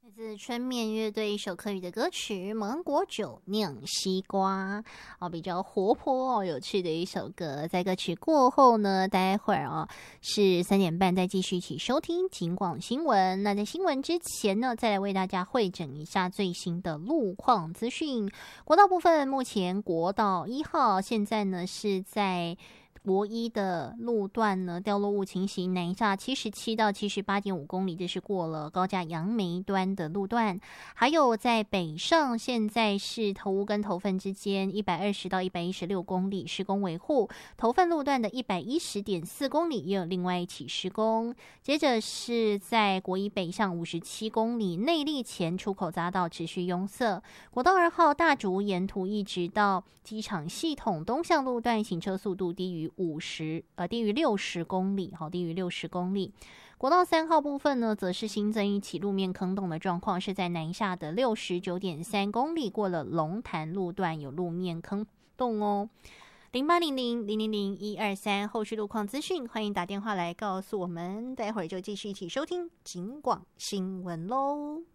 来自春面乐队一首客语的歌曲《芒果酒酿西瓜》比较活泼有趣的一首歌。在歌曲过后呢，待会儿是3:30再继续一起收听警广新闻。那在新闻之前呢，再来为大家汇整一下最新的路况资讯。国道部分，目前国道1号现在呢是在国一的路段呢，掉落物情形，南下77到78.5公里，这是过了高架杨梅端的路段。还有在北上，现在是头屋跟头份之间120到116公里施工维护，头份路段的110.4公里也有另外一起施工。接着是在国一北上57公里，内坜前出口匝道持续拥塞。国道2号大竹沿途一直到机场系统东向路段，行车速度低于60公里，低于60公里。国道3号部分呢，则是新增一起路面坑洞的状况，是在南下的69.3公里，过了龙潭路段有路面坑洞哦。0800-000-123，后续路况资讯，欢迎打电话来告诉我们。待会儿就继续一起收听警广新闻喽。